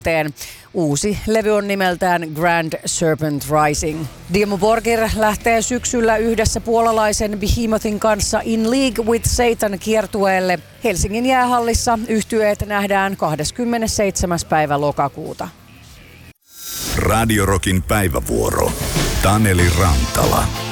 Uusi levy on nimeltään Grand Serpent Rising. Dimmu Borgir lähtee syksyllä yhdessä puolalaisen Behemothin kanssa In League with Satan -kiertueelle. Helsingin jäähallissa yhtyeet nähdään 27. päivä lokakuuta. Radio Rockin päivävuoro. Taneli Rantala.